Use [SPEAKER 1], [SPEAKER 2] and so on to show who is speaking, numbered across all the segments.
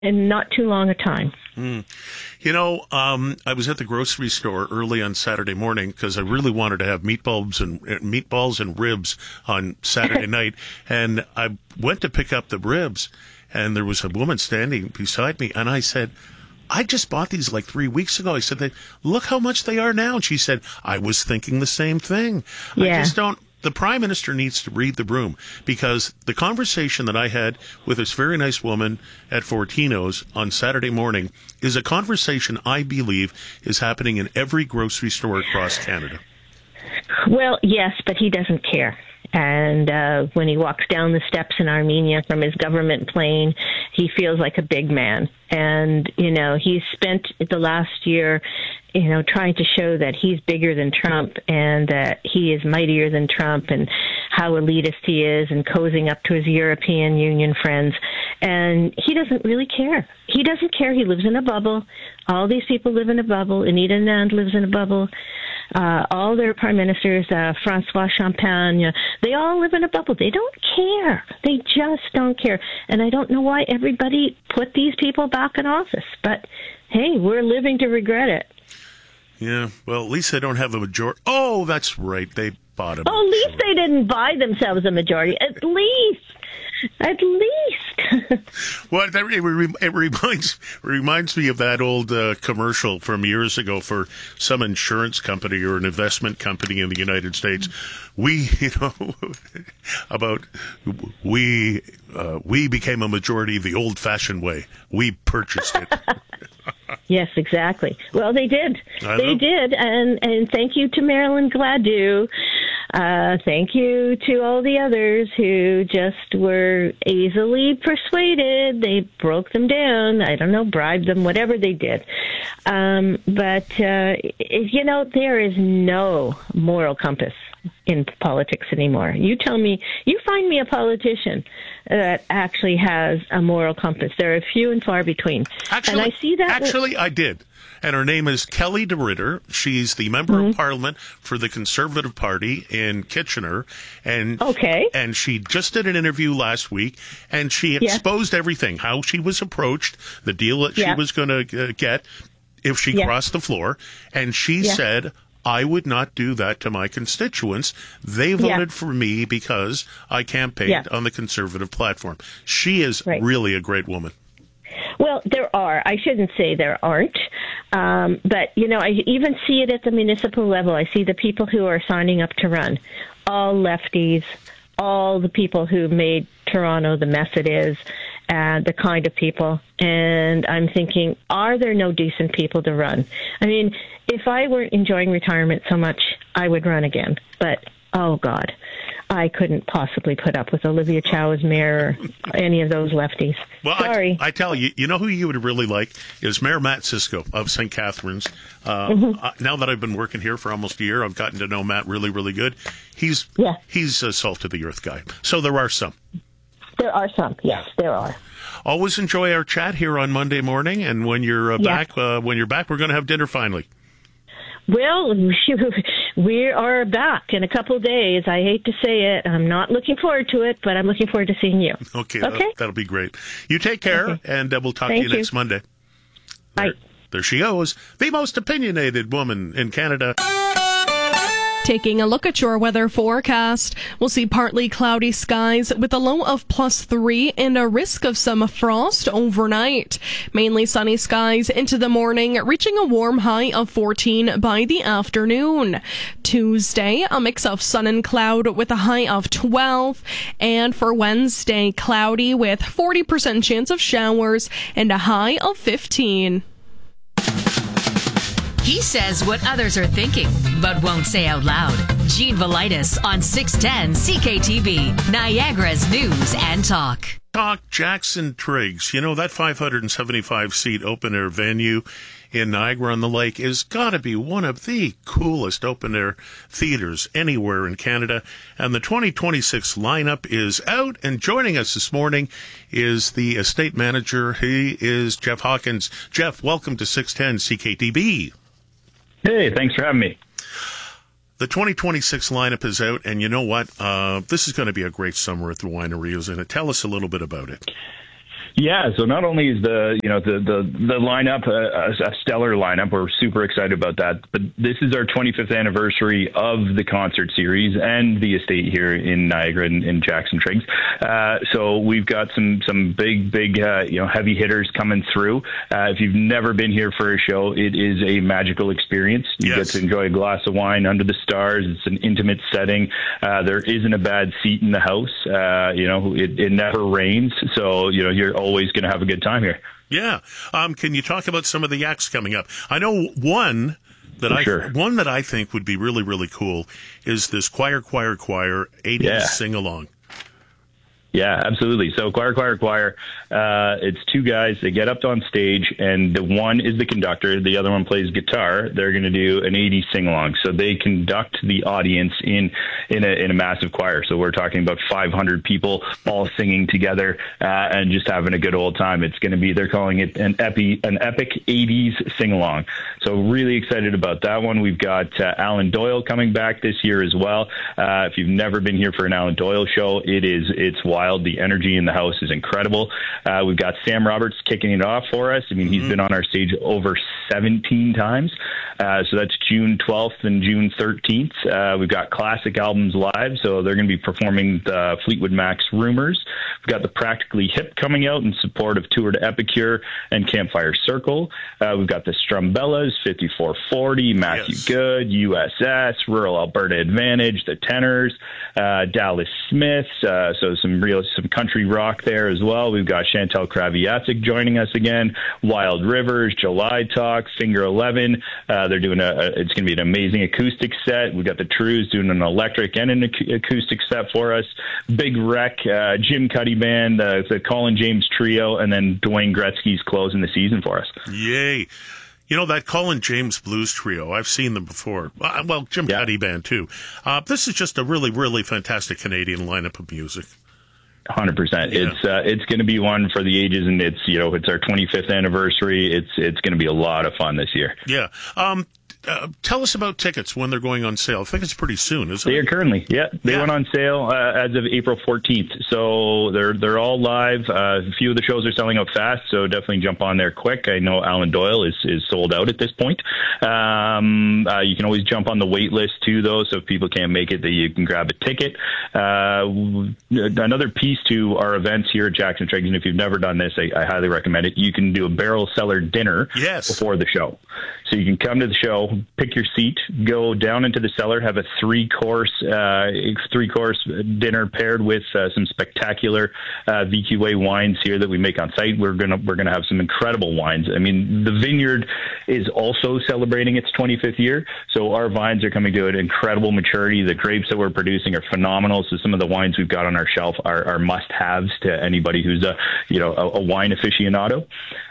[SPEAKER 1] in not too long a time.
[SPEAKER 2] I was at the grocery store early on Saturday morning because I really wanted to have meatballs and ribs on Saturday night. And I went to pick up the ribs, and there was a woman standing beside me, and I said, I just bought these like 3 weeks ago. I said, look how much they are now. And she said, I was thinking the same thing.
[SPEAKER 1] Yeah.
[SPEAKER 2] The Prime Minister needs to read the room, because the conversation that I had with this very nice woman at Fortino's on Saturday morning is a conversation I believe is happening in every grocery store across Canada.
[SPEAKER 1] Well, yes, but he doesn't care. And when he walks down the steps in Armenia from his government plane, he feels like a big man. And, he's spent the last year, trying to show that he's bigger than Trump and that he is mightier than Trump and how elitist he is and cozying up to his European Union friends. And he doesn't really care. He doesn't care. He lives in a bubble. All these people live in a bubble. Anita Anand lives in a bubble. All their prime ministers, Francois Champagne, they all live in a bubble. They don't care. They just don't care. And I don't know why everybody put these people back in office. But, hey, we're living to regret it.
[SPEAKER 2] Yeah, well, at least they don't have a majority. Oh, that's right. They bought a majority.
[SPEAKER 1] Oh, at least they didn't buy themselves a majority. At least.
[SPEAKER 2] Well, it reminds me of that old commercial from years ago for some insurance company or an investment company in the United States. We became a majority the old-fashioned way. We purchased it.
[SPEAKER 1] Yes, exactly. Well, they did. They did. And thank you to Marilyn Gladue. Thank you to all the others who just were easily persuaded. They broke them down. I don't know, bribed them, whatever they did. But there is no moral compass in politics anymore. You tell me, you find me a politician that actually has a moral compass. There are few and far between.
[SPEAKER 2] Actually,
[SPEAKER 1] and I see that.
[SPEAKER 2] Actually, I did. And her name is Kelly DeRitter. She's the member of Parliament for the Conservative Party in Kitchener. And she just did an interview last week, and she exposed everything, how she was approached, the deal that she was going to get if she crossed the floor. And she said, I would not do that to my constituents. They voted for me because I campaigned on the Conservative platform. She is really a great woman.
[SPEAKER 1] Well, there are. I shouldn't say there aren't. But, I even see it at the municipal level. I see the people who are signing up to run, all lefties, all the people who made Toronto the mess it is, the kind of people. And I'm thinking, are there no decent people to run? I mean, if I weren't enjoying retirement so much, I would run again. But, oh, God, I couldn't possibly put up with Olivia Chow as mayor or any of those lefties.
[SPEAKER 2] Well, sorry. I tell you, you know who you would really like is Mayor Matt Cisco of St. Catharines. Now that I've been working here for almost a year, I've gotten to know Matt really, really good. He's a salt-of-the-earth guy. So there are some.
[SPEAKER 1] There are some, yes, there are.
[SPEAKER 2] Always enjoy our chat here on Monday morning, and when you're back, we're going to have dinner finally.
[SPEAKER 1] Well, we are back in a couple of days. I hate to say it. I'm not looking forward to it, but I'm looking forward to seeing you.
[SPEAKER 2] Okay? That'll be great. You take care, and we'll talk to you next Monday.
[SPEAKER 1] Bye.
[SPEAKER 2] There she goes, the most opinionated woman in Canada.
[SPEAKER 3] Taking a look at your weather forecast, we'll see partly cloudy skies with a low of +3 and a risk of some frost overnight. Mainly sunny skies into the morning, reaching a warm high of 14 by the afternoon. Tuesday, a mix of sun and cloud with a high of 12. And for Wednesday, cloudy with 40% chance of showers and a high of 15.
[SPEAKER 4] He says what others are thinking, but won't say out loud. Gene Velitis on 610 CKTB, Niagara's News and Talk.
[SPEAKER 2] Jackson Triggs. That 575-seat open-air venue in Niagara-on-the-Lake is got to be one of the coolest open-air theaters anywhere in Canada. And the 2026 lineup is out, and joining us this morning is the estate manager. He is Jeff Hawkins. Jeff, welcome to 610 CKTB.
[SPEAKER 5] Hey, thanks for having me.
[SPEAKER 2] The 2026 lineup is out, and you know what? This is going to be a great summer at the winery, isn't it? Tell us a little bit about it.
[SPEAKER 5] Yeah, so not only is the lineup a stellar lineup, we're super excited about that, but this is our 25th anniversary of the concert series and the estate here in Niagara in Jackson Triggs. So we've got some big heavy hitters coming through. If you've never been here for a show, it is a magical experience. You get to enjoy a glass of wine under the stars. It's an intimate setting. There isn't a bad seat in the house. It never rains, so you're always going to have a good time here.
[SPEAKER 2] Yeah. Can you talk about some of the acts coming up? I know one that I think would be really, really cool is this Choir 80s sing-along.
[SPEAKER 5] Yeah, absolutely. So Choir, it's two guys. They get up on stage, and the one is the conductor. The other one plays guitar. They're going to do an 80s sing-along. So they conduct the audience in a massive choir. So we're talking about 500 people all singing together and just having a good old time. It's going to be, they're calling it an epic 80s sing-along. So really excited about that one. We've got Alan Doyle coming back this year as well. If you've never been here for an Alan Doyle show, it's wild. The energy in the house is incredible. We've got Sam Roberts kicking it off for us. I mean, he's been on our stage over 17 times. So that's June 12th and June 13th. We've got Classic Albums Live, so they're going to be performing the Fleetwood Mac's Rumours. We've got the Practically Hip coming out in support of Tour de Epicure and Campfire Circle. We've got the Strumbellas, 5440, Matthew Good, USS, Rural Alberta Advantage, the Tenors, Dallas Smith, so some country rock there as well. We've got Chantal Kraviatsik joining us again, Wild Rivers, July Talk, Finger 11. They're doing it's going to be an amazing acoustic set. We've got the Trues doing an electric and an acoustic set for us. Big Wreck, Jim Cuddy Band, the Colin James Trio, and then Dwayne Gretzky's closing the season for us.
[SPEAKER 2] Yay. That Colin James Blues Trio, I've seen them before. Well, Jim Cuddy Band, too. This is just a really, really fantastic Canadian lineup of music.
[SPEAKER 5] 100%. Yeah. It's going to be one for the ages, and it's our 25th anniversary. It's going to be a lot of fun this year.
[SPEAKER 2] Yeah. Tell us about tickets when they're going on sale. I think it's pretty soon, isn't it?
[SPEAKER 5] They are currently, They went on sale as of April 14th. So they're all live. A few of the shows are selling out fast, so definitely jump on there quick. I know Alan Doyle is sold out at this point. You can always jump on the wait list too, though, so if people can't make it, you can grab a ticket. Another piece to our events here at Jackson Triggs, and if you've never done this, I highly recommend it. You can do a barrel cellar dinner before the show. So you can come to the show, pick your seat, go down into the cellar, have a three-course dinner paired with some spectacular VQA wines here that we make on site. We're gonna have some incredible wines. I mean, the vineyard is also celebrating its 25th year, so our vines are coming to an incredible maturity. The grapes that we're producing are phenomenal. So some of the wines we've got on our shelf are must-haves to anybody who's a wine aficionado.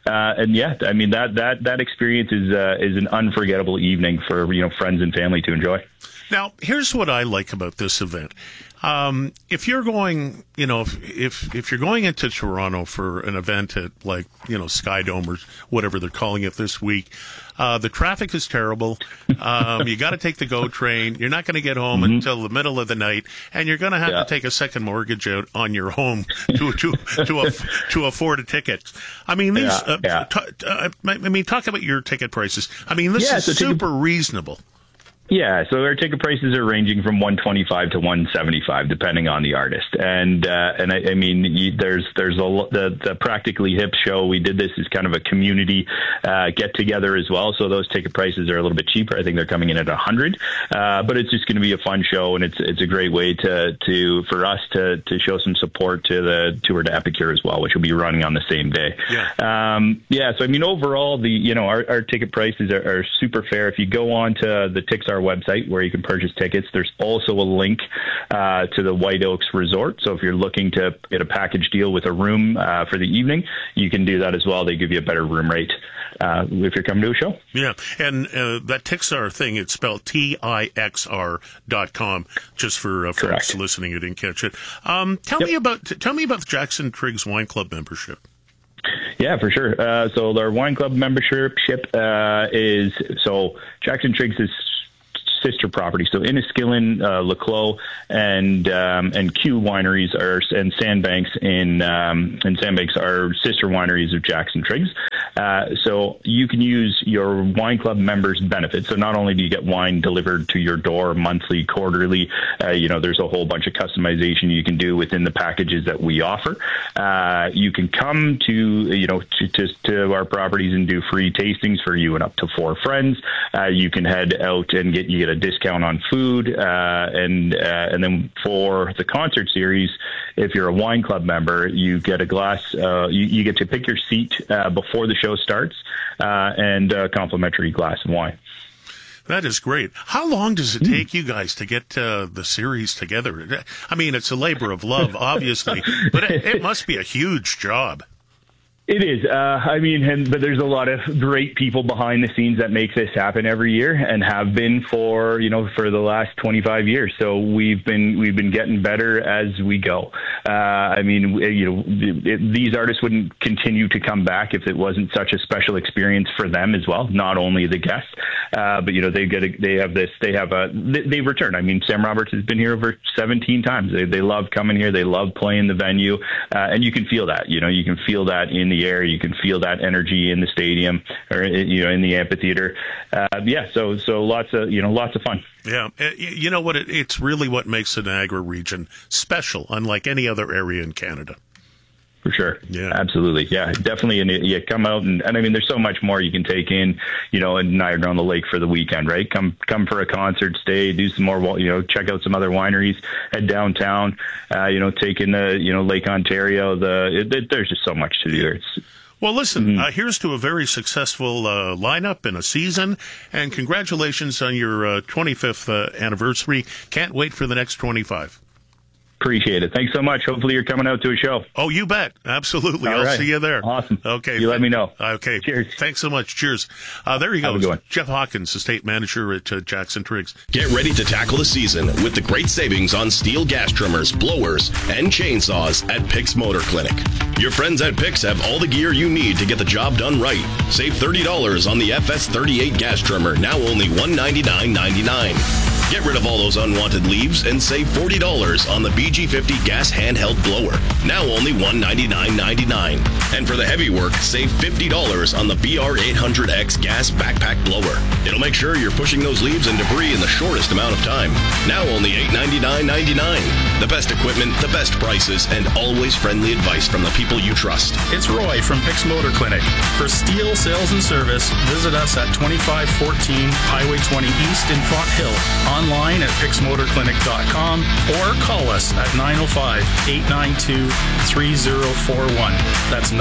[SPEAKER 5] That experience is an unforgettable evening for friends and family to enjoy.
[SPEAKER 2] Now, here's what I like about this event. If you're going, if you're going into Toronto for an event at Skydome or whatever they're calling it this week, the traffic is terrible. You got to take the GO train. You're not going to get home until the middle of the night, and you're going to have to take a second mortgage out on your home to afford a ticket. I mean, talk about your ticket prices. I mean, this is super reasonable.
[SPEAKER 5] Yeah, so our ticket prices are ranging from $125 to $175, depending on the artist. And I mean, there's the Practically Hip show. We did this as kind of a community get together as well. So those ticket prices are a little bit cheaper. I think they're coming in at $100. But it's just going to be a fun show, and it's a great way for us to show some support to the Tour de Epicure as well, which will be running on the same day. So I mean, overall, our ticket prices are super fair. If you go on to the Tixar website where you can purchase tickets, there's also a link to the White Oaks Resort. So if you're looking to get a package deal with a room for the evening, you can do that as well. They give you a better room rate if you're coming to a show. Yeah,
[SPEAKER 2] and that Tixar thing, it's spelled TIXR.com, just for folks listening who didn't catch it. Tell me about the Jackson Triggs Wine Club membership.
[SPEAKER 5] Yeah, for sure. So our wine club membership is Jackson Triggs is sister properties. So Inniskillen, Laclos, and Q wineries and Sandbanks and Sandbanks are sister wineries of Jackson Triggs. So you can use your wine club members' benefits. So not only do you get wine delivered to your door monthly, quarterly, there's a whole bunch of customization you can do within the packages that we offer. You can come to our properties and do free tastings for you and up to 4 friends. You can head out and you get a discount on food, and then for the concert series, if you're a wine club member, you get a glass. You get to pick your seat before the show starts, and a complimentary glass of wine.
[SPEAKER 2] That is great. How long does it take you guys to get the series together? I mean, it's a labor of love, obviously, but it must be a huge job.
[SPEAKER 5] It is. But there's a lot of great people behind the scenes that make this happen every year, and have been for the last 25 years. So we've been getting better as we go. These artists wouldn't continue to come back if it wasn't such a special experience for them as well. Not only the guests, but they return. I mean, Sam Roberts has been here over 17 times. They love coming here. They love playing the venue, and you can feel that. You can feel that in the air. You can feel that energy in the stadium or in the amphitheater. So lots of fun.
[SPEAKER 2] Yeah, you know what? It's really what makes the Niagara region special, unlike any other area in Canada.
[SPEAKER 5] For sure.
[SPEAKER 2] Yeah.
[SPEAKER 5] Absolutely. Yeah, definitely. And you come out and I mean, there's so much more you can take in, in Niagara on the Lake for the weekend, right? Come for a concert, stay, do some more, check out some other wineries, head downtown, take in the, Lake Ontario. There's just so much to do.
[SPEAKER 2] Well, listen, here's to a very successful lineup in a season, and congratulations on your 25th anniversary. Can't wait for the next 25.
[SPEAKER 5] Appreciate it. Thanks so much. Hopefully you're coming out to a show.
[SPEAKER 2] Oh, you bet. Absolutely.
[SPEAKER 5] All
[SPEAKER 2] I'll
[SPEAKER 5] right.
[SPEAKER 2] see you there.
[SPEAKER 5] Awesome.
[SPEAKER 2] Okay.
[SPEAKER 5] You let me know.
[SPEAKER 2] Okay.
[SPEAKER 5] Cheers.
[SPEAKER 2] Thanks so much. Cheers. There you go.
[SPEAKER 5] Have a good one.
[SPEAKER 2] Jeff Hawkins, estate manager at Jackson Triggs.
[SPEAKER 6] Get ready to tackle the season with the great savings on steel gas trimmers, blowers, and chainsaws at Pix Motor Clinic. Your friends at Pix have all the gear you need to get the job done right. Save $30 on the FS38 gas trimmer, now only $199.99. Get rid of all those unwanted leaves and save $40 on the BG50 gas handheld blower, now only $199.99. And for the heavy work, save $50 on the BR800X gas backpack blower. It'll make sure you're pushing those leaves and debris in the shortest amount of time, now only $899.99. The best equipment, the best prices, and always friendly advice from the people you trust.
[SPEAKER 7] It's Roy from Pix Motor Clinic. For steel sales and service, visit us at 2514 Highway 20 East in Font Hill. Online at pixmotorclinic.com or call us at 905-892-3041. That's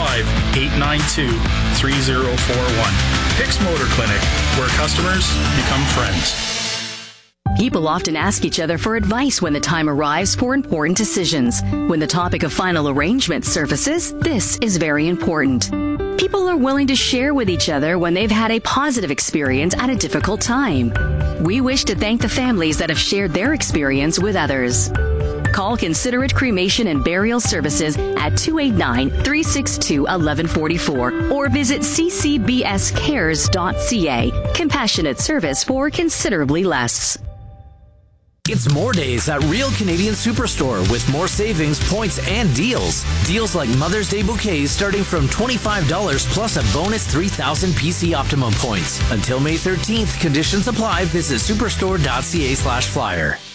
[SPEAKER 7] 905-892-3041. Pix Motor Clinic, where customers become friends.
[SPEAKER 4] People often ask each other for advice when the time arrives for important decisions. When the topic of final arrangement surfaces, this is very important. People are willing to share with each other when they've had a positive experience at a difficult time. We wish to thank the families that have shared their experience with others. Call Considerate Cremation and Burial Services at 289-362-1144 or visit ccbscares.ca. Compassionate service for considerably less.
[SPEAKER 8] It's more days at Real Canadian Superstore with more savings, points, and deals. Deals like Mother's Day bouquets starting from $25 plus a bonus 3,000 PC Optimum points. Until May 13th, conditions apply. Visit superstore.ca/flyer.